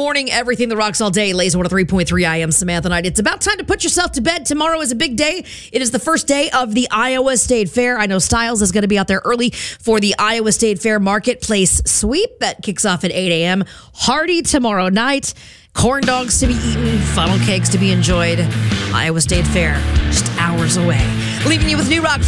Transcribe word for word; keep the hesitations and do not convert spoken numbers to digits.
morning, everything that rocks all day. Lays one oh three point three. I am Samantha Knight. It's about time to put yourself to bed. Tomorrow is a big day. It is the first day of the Iowa State Fair. I know Styles is going to be out there early for the Iowa State Fair Marketplace Sweep that kicks off at eight a.m. Hearty tomorrow night. Corn dogs to be eaten, funnel cakes to be enjoyed. Iowa State Fair, just hours away. Leaving you with new rock.